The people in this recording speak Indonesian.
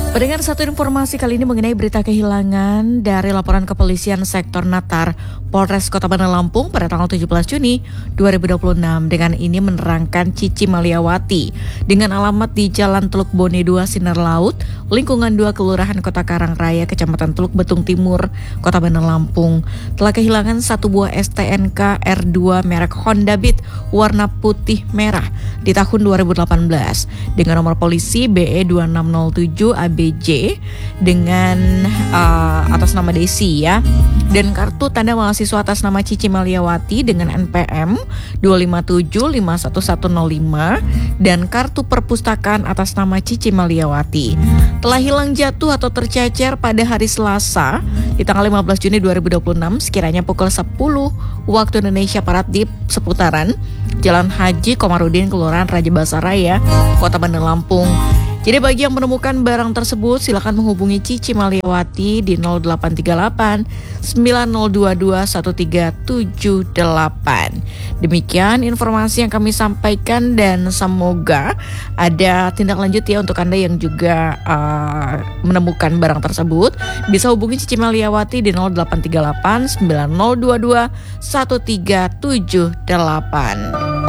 Pendengar, satu informasi kali ini mengenai berita kehilangan dari laporan kepolisian sektor Natar Polres Kota Bandar Lampung pada tanggal 17 Juni 2026. Dengan ini menerangkan Cici Maliawati dengan alamat di Jalan Teluk Bone 2 Sinar Laut, lingkungan 2 Kelurahan Kota Karangraya, Kecamatan Teluk Betung Timur, Kota Bandar Lampung, telah kehilangan satu buah STNK R2 merek Honda Beat warna putih merah di tahun 2018 dengan nomor polisi BE 2607 ABJ dengan atas nama Desi ya, dan kartu tanda mahasiswa atas nama Cici Maliawati dengan NPM 257511105 dan kartu perpustakaan atas nama Cici Maliawati telah hilang jatuh atau tercecer pada hari Selasa di tanggal 15 Juni 2026 sekiranya pukul 10 waktu Indonesia Barat di seputaran Jalan Haji Komarudin, Kelurahan Raja Basaraya, Kota Bandar Lampung. Jadi bagi yang menemukan barang tersebut silakan menghubungi Cici Maliawati di 0838 9022 1378. Demikian informasi yang kami sampaikan dan semoga ada tindak lanjut ya untuk Anda yang juga menemukan barang tersebut. Bisa hubungi Cici Maliawati di 0838 9022 1378.